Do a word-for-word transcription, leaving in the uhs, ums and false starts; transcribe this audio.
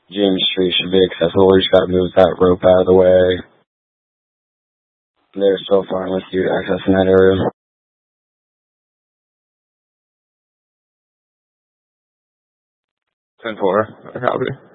James Street should be accessible. We just gotta move that rope out of the way. They're still fine with you accessing that area. ten four, copy.